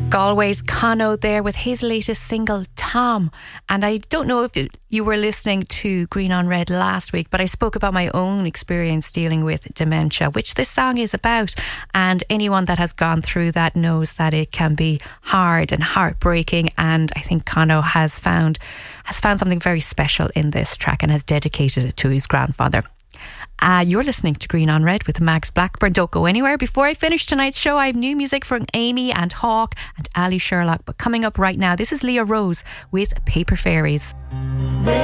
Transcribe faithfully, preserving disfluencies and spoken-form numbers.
Galway's Cano there with his latest single, Tom. And I don't know if you were listening to Green on Red last week, but I spoke about my own experience dealing with dementia, which this song is about. And anyone that has gone through that knows that it can be hard and heartbreaking. And I think Cano has found has found something very special in this track and has dedicated it to his grandfather. Uh, you're listening to Green on Red with Max Blackburn. Don't go anywhere. Before I finish tonight's show, I have new music from Amy and Hawk and Ali Sherlock. But coming up right now, this is Leah Rose with Paper Fairies.